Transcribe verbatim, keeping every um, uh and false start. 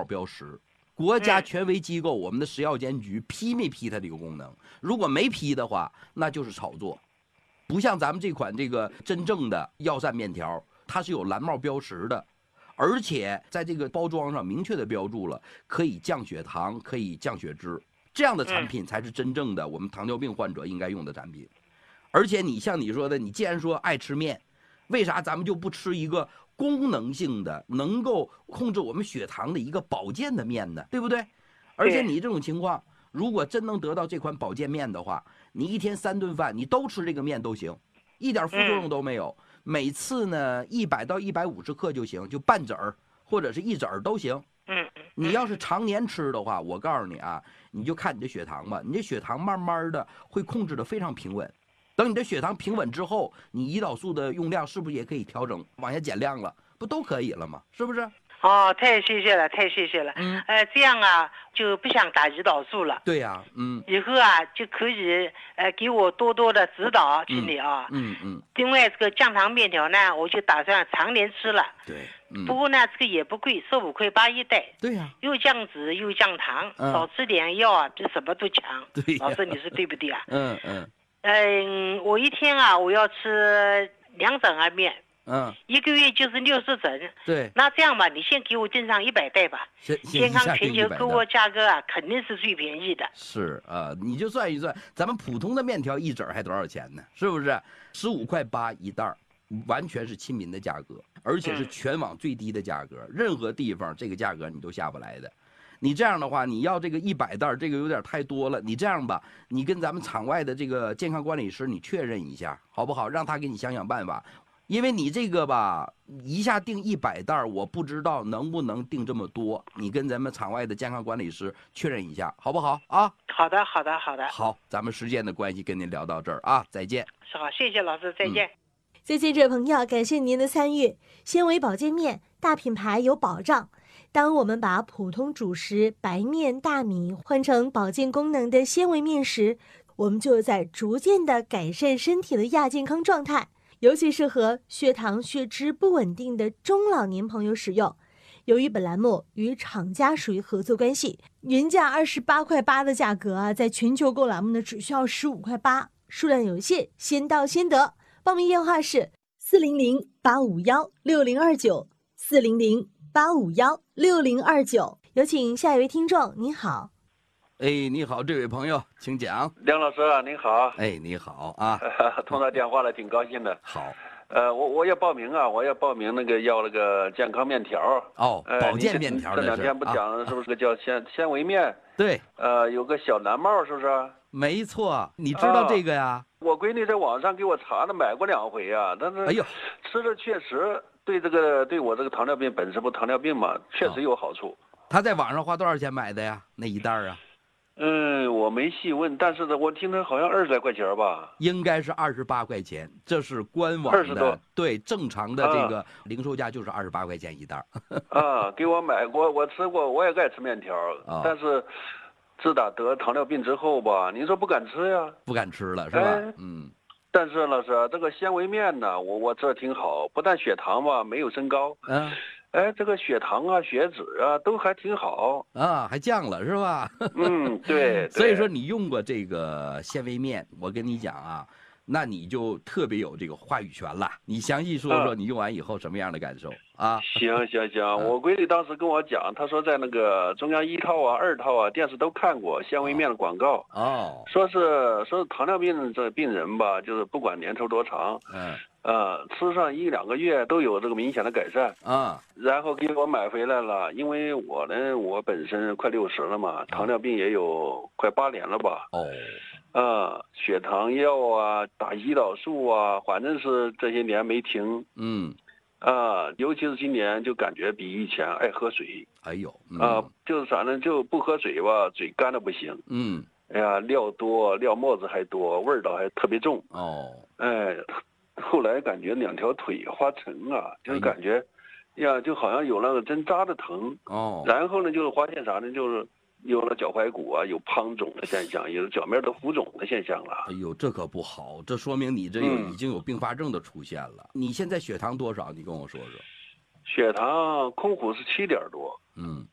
冒标识。国家权威机构，我们的食药监局批没批它这个功能？如果没批的话，那就是炒作。不像咱们这款这个真正的药膳面条，它是有蓝帽标识的，而且在这个包装上明确的标注了可以降血糖，可以降血脂，这样的产品才是真正的我们糖尿病患者应该用的产品。而且你像你说的，你既然说爱吃面，为啥咱们就不吃一个功能性的能够控制我们血糖的一个保健的面呢？对不对？而且你这种情况，如果真能得到这款保健面的话，你一天三顿饭你都吃这个面都行，一点副作用都没有。每次呢一百到一百五十克就行，就半子儿或者是一子儿都行。 嗯， 你要是常年吃的话，我告诉你啊，你就看你的血糖吧，你这血糖慢慢的会控制的非常平稳。等你的血糖平稳之后，你胰岛素的用量是不是也可以调整往下减量了？不都可以了吗？是不是？ 哦，太谢谢了，太谢谢了。 嗯， 呃，这样啊，就不想打胰岛素了。 对呀、啊，嗯。 以后啊，就可以呃给我多多的指导，请你啊。 嗯 嗯, 嗯。 另外，这个降糖面条呢，我就打算常年吃了。 对。嗯、 不过呢，这个也不贵，十五块八一袋。 对呀、啊。 又降脂又降糖， 嗯、 少吃点药啊，比什么都强。 对、 老师，你说对不对啊？ 嗯嗯。 嗯，我一天啊，我要吃两整啊面。 嗯， 一个月就是六十整。 对， 那这样吧，你先给我订上一百袋吧。健康全球购物价格啊，肯定是最便宜的。 是啊、呃，你就算一算，咱们普通的面条一整还多少钱呢？是不是？十五块八一袋，完全是亲民的价格，而且是全网最低的价格，嗯、任何地方这个价格你都下不来的。你这样的话，你要这个一百袋，这个有点太多了。你这样吧，你跟咱们场外的这个健康管理师你确认一下，好不好？让他给你想想办法。因为你这个吧，一下订一百袋，我不知道能不能订这么多。你跟咱们场外的健康管理师确认一下，好不好啊？ 好的，好的，好的。 好，咱们时间的关系，跟您聊到这儿啊，再见。 是好，谢谢老师，再见。 嗯、 再见，这位朋友，感谢您的参与。纤维保健面，大品牌有保障。当我们把普通主食白面、大米换成保健功能的纤维面时，我们就在逐渐的改善身体的亚健康状态。尤其适合血糖、血脂不稳定的中老年朋友使用。由于本栏目与厂家属于合作关系，原价二十八块八的价格啊，在全球购栏目呢只需要十五块八，数量有限，先到先得。报名电话是四零零八五幺六零二九，四零零八五幺六零二九。有请下一位听众，您好。 哎，你好，这位朋友，请讲。 梁老师啊，您好。 哎，你好啊， 通到电话了，挺高兴的。 好， 呃，我我要报名啊，我要报名那个要那个健康面条。 哦，呃、保健面条的。 这两天不讲是不是个叫纤纤维面？ 对。 呃，有个小蓝帽，是不是？ 没错，你知道这个呀？啊、 我闺女在网上给我查了，买过两回啊，但是哎呦， 吃的确实对这个对我这个糖尿病本身不糖尿病嘛，确实有好处。哦、 他在网上花多少钱买的呀？那一袋啊？ 嗯，我没细问，但是呢，我听他好像二十来块钱吧， 应该是二十八块钱，这是官网的，对，正常的这个零售价就是二十八块钱一袋。 啊，给我买过，我吃过，我也爱吃面条，哦、但是自打得糖尿病之后吧，你说不敢吃呀， 不敢吃了是吧？哎、嗯。 但是老师，这个纤维面呢，我我这挺好，不但血糖吧没有升高， 嗯。 哎，这个血糖啊、血脂啊都还挺好啊，还降了是吧？ 嗯，对。 所以说你用过这个纤维面，我跟你讲啊，那你就特别有这个话语权了。你详细说说你用完以后什么样的感受啊？ 行行行，我闺女当时跟我讲，她说在那个中央一套啊、二套啊电视都看过纤维面的广告。 哦。 说是说是糖尿病这病人吧，就是不管年头多长， 嗯。 呃，吃上一两个月都有这个明显的改善啊， 然后给我买回来了，因为我呢，我本身快六十了嘛，糖尿病也有快八年了吧。 哦， 啊，血糖药啊，打胰岛素啊，反正是这些年没停。 嗯， 啊，尤其是今年就感觉比以前爱喝水。 哎呦，嗯、 啊，就是反正就不喝水吧，嘴干的不行。 嗯， 哎呀，料多，料沫子还多，味道还特别重。 哦， 哎。后来感觉两条腿发沉啊，就是感觉，呀，就好像有那个针扎的疼。 哦。 然后呢，就是发现啥呢？就是有了脚踝骨啊，有胖肿的现象，有脚面都浮肿的现象了。 哎呦，这可不好，这说明你这有、嗯、已经有并发症的出现了。你现在血糖多少？你跟我说说。 血糖空腹是七点多。 嗯。